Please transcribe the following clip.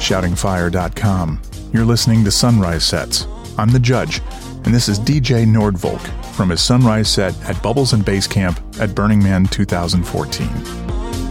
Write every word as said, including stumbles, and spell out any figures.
shouting fire dot com. You're listening to Sunrise Sets. I'm the Judge, and this is D J Nordvolk from his Sunrise set at Bubbles and Bass Camp at Burning Man two thousand fourteen.